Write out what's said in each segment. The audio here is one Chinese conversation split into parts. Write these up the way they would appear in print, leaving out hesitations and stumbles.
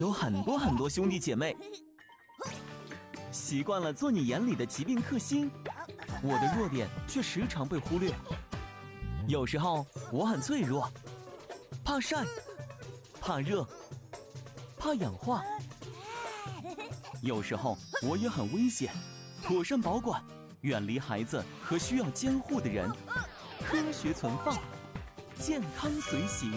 有很多兄弟姐妹，习惯了做你眼里的疾病克星，我的弱点却时常被忽略。有时候我很脆弱，怕晒，怕热，怕氧化。有时候我也很危险，妥善保管，远离孩子和需要监护的人，科学存放，健康随行。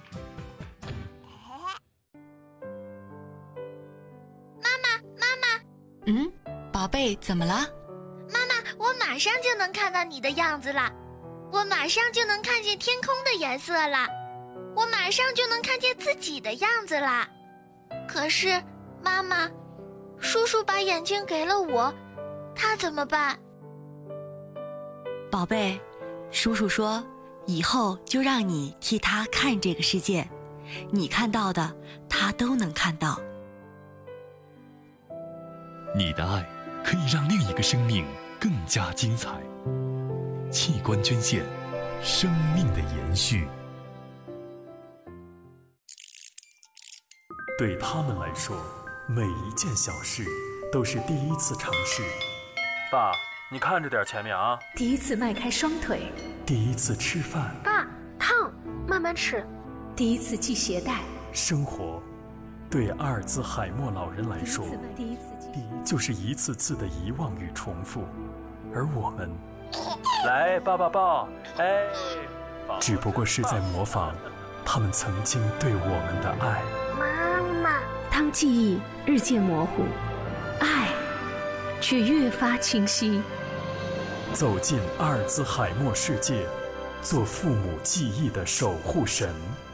宝贝，怎么了？ 妈妈，我马上就能看到你的样子了，我马上就能看见天空的颜色了，我马上就能看见自己的样子了。可是，妈妈，叔叔把眼睛给了我，他怎么办？ 宝贝，叔叔说，以后就让你替他看这个世界，你看到的，他都能看到。 你的爱可以让另一个生命更加精彩。器官捐献，生命的延续。 对他们来说，每一件小事都是第一次尝试。 爸，你看着点前面啊！ 第一次迈开双腿， 第一次吃饭。 爸，烫，慢慢吃。 第一次系鞋带。 生活，对阿尔兹海默老人来说，就是一次次的遗忘与重复，而我们， 来抱抱抱，哎， 只不过是在模仿他们曾经对我们的爱。 妈妈， 当记忆日渐模糊，爱却越发清晰。 走进阿尔兹海默世界，做父母记忆的守护神。